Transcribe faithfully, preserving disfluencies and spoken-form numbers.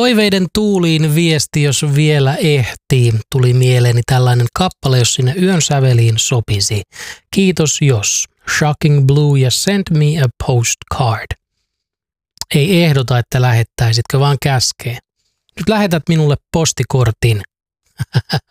Toiveiden tuuliin viesti, jos vielä ehtii. Tuli mieleeni tällainen kappale, jos sinne yön säveliin sopisi. Kiitos jos. Shocking Blue ja Send Me a Postcard. Ei ehdota, että lähettäisitkö, vaan käskee. Nyt lähetät minulle postikortin.